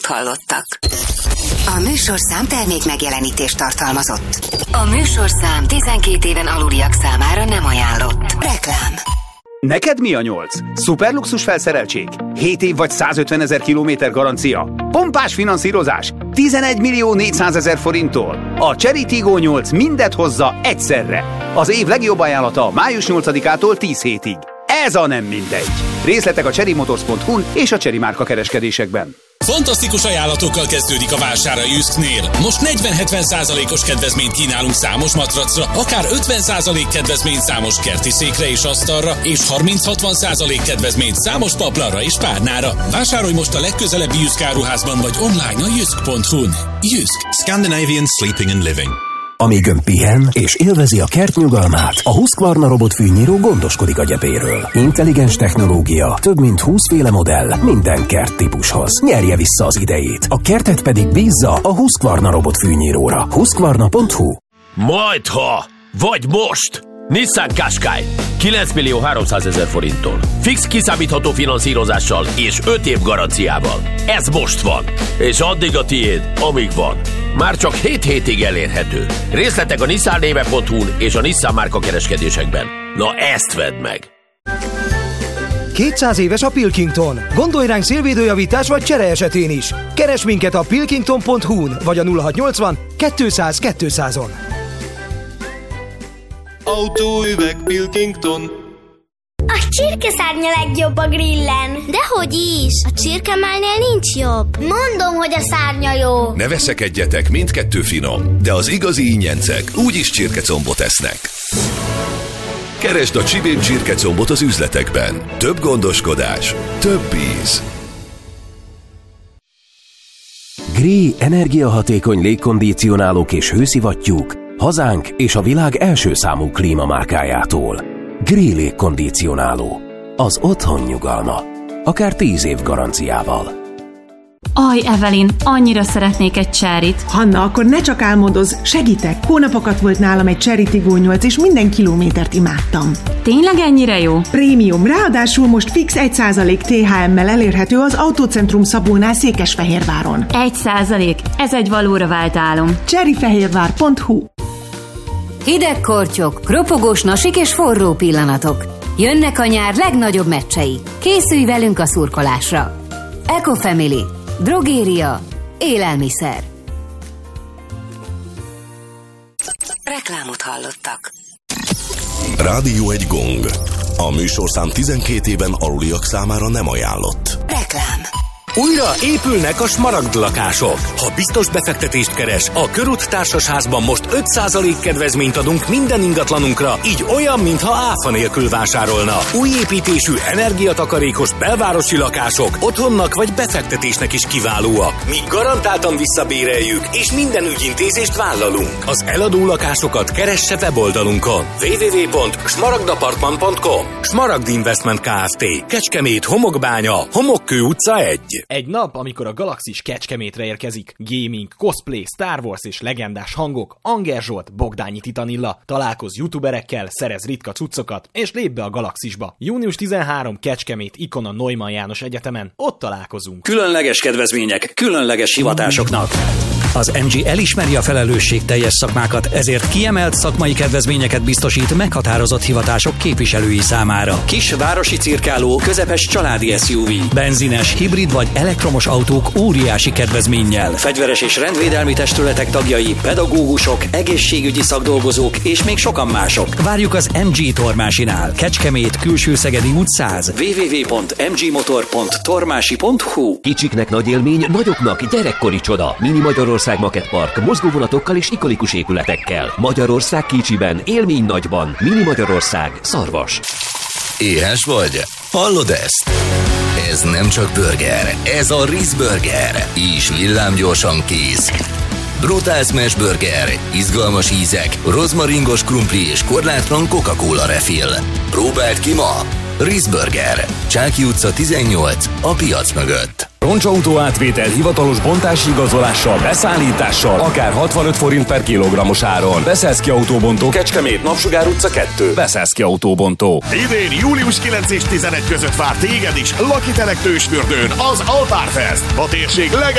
hallottak. A műsorszám termék megjelenítést tartalmazott. A műsorszám 12 éven aluliak számára nem ajánlott. Reklám. Neked mi a 8? Szuperluxus felszereltség? 7 év vagy 150 000 kilométer garancia? Pompás finanszírozás? 11.400.000 forinttól? A Chery Tiggo 8 mindet hozza egyszerre. Az év legjobb ajánlata május 8-ától 10 hétig. Ez a nem mindegy. Részletek a cherrymotors.hu-n és a Chery márka kereskedésekben. Fantasztikus ajánlatokkal kezdődik a vásár a Jysknél. Most 40-70%-os kedvezményt kínálunk számos matracra, akár 50% kedvezményt számos kerti székre és asztalra, és 30-60% kedvezményt számos paplanra és párnára. Vásárolj most a legközelebbi Jysk áruházban vagy online a jysk.hu-n. Jysk. Scandinavian Sleeping and Living. Amíg ön pihen és élvezi a kert nyugalmát, a Husqvarna robotfűnyíró gondoskodik a gyepéről. Intelligens technológia, több mint 20 féle modell, minden kert típushoz. Nyerje vissza az idejét, a kertet pedig bízza a Husqvarna robotfűnyíróra. Husqvarna.hu. Majdha, vagy most! Nissan Qashqai 9.300.000 forinttól. Fix kiszámítható finanszírozással és 5 év garanciával. Ez most van, és addig a tiéd, amíg van. Már csak 7 hétig elérhető. Részletek a nissannéve.hu-n és a Nissan márka kereskedésekben. Na ezt vedd meg! 200 éves a Pilkington. Gondolj ránk szélvédőjavítás vagy csere esetén is. Keresd minket a pilkington.hu-n vagy a 0680 200 200-on. Autóüveg Pilkington. A csirkeszárnya legjobb a grillen. Dehogy is, a csirkemálnél nincs jobb. Mondom, hogy a szárnya jó. Ne veszekedjetek, mindkettő finom, de az igazi ingyencek úgyis csirkecombot esznek. Keresd a Csibén csirkecombot az üzletekben. Több gondoskodás, több íz. Gree energiahatékony légkondicionálók és hőszivattyúk hazánk és a világ első számú klímamárkájától. Gree légkondicionáló. Az otthon nyugalma. Akár 10 év garanciával. Aj, Evelyn, annyira szeretnék egy Cheryt. Hanna, akkor ne csak álmodozz, segítek. Hónapokat volt nálam egy Chery Tiggo 8, és minden kilométert imádtam. Tényleg ennyire jó? Prémium, ráadásul most fix 1% THM-mel elérhető az Autócentrum Szabónál Székesfehérváron. 1%? Ez egy valóra vált álom. cherryfehérvár.hu. Hideg kortyok, ropogós nasik és forró pillanatok. Jönnek a nyár legnagyobb meccsei. Készülj velünk a szurkolásra. Ecofamily. Drogéria. Élelmiszer. Reklámot hallottak. Rádió egy gong. A műsorszám 12 éven aluliak számára nem ajánlott. Reklám. Újra épülnek a Smaragd lakások. Ha biztos befektetést keres, a Körút Társasházban most 5% kedvezményt adunk minden ingatlanunkra, így olyan, mintha áfa nélkül vásárolna. Új építésű, energiatakarékos belvárosi lakások otthonnak vagy befektetésnek is kiválóak. Mi garantáltan visszabéreljük, és minden ügyintézést vállalunk. Az eladó lakásokat keresse weboldalunkon. www.smaragdapartman.com. Smaragd Investment Kft. Kecskemét, Homokbánya, Homokkő utca 1. Egy nap, amikor a Galaxis Kecskemétre érkezik. Gaming, cosplay, Star Wars és legendás hangok, Anger Zsolt, Bogdányi Titanilla. Találkozz youtuberekkel, szerez ritka cuccokat, és lépj be a Galaxisba. Június 13 Kecskemét Ikona Neumann János Egyetemen. Ott találkozunk. Különleges kedvezmények, különleges hivatásoknak. Az MG elismeri a felelősségteljes szakmákat, ezért kiemelt szakmai kedvezményeket biztosít meghatározott hivatások képviselői számára. Kis városi cirkáló, közepes családi SUV, benzines, hibrid vagy elektromos autók óriási kedvezménnyel. Fegyveres és rendvédelmi testületek tagjai, pedagógusok, egészségügyi szakdolgozók és még sokan mások. Várjuk az MG Tormásinál. Kecskemét, Külső-Szegedi út 100. www.mgmotor.tormási.hu. Kicsiknek nagy élmény, nagyoknak gyerekkori csoda. Mini Magyarország Makettpark, mozgóvonatokkal és ikonikus épületekkel. Magyarország kicsiben, élmény nagyban. Mini Magyarország, Szarvas. Éhes vagy? Hallod ezt? Ez nem csak burger, ez a Rizz Burger. Is villámgyorsan kész. Brutál Smash Burger, izgalmas ízek, rozmaringos krumpli és korlátlan Coca-Cola refill. Próbáld ki ma! Rizz Burger, Csáky utca 18, a piac mögött. Roncsautó átvétel hivatalos bontási igazolással, beszállítással, akár 65 forint per kilogrammos áron. Beszeszki Autóbontó, Kecskemét, Napsugár utca 2. Beszeszki Autóbontó. Idén július 9 és 11 között vár téged is Lakitelek Tősfürdőn az Alpárfest. A térség